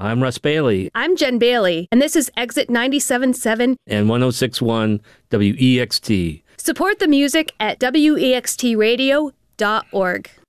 I'm Russ Bailey. I'm Jen Bailey, and this is Exit 97.7 and 106.1 WEXT. Support the music at wextradio.org.